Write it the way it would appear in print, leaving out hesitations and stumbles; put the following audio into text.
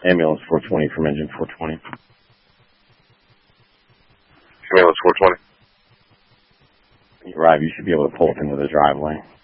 Ambulance 420 from engine 420. Ambulance 420. When you arrive, you should be able to pull up into the driveway.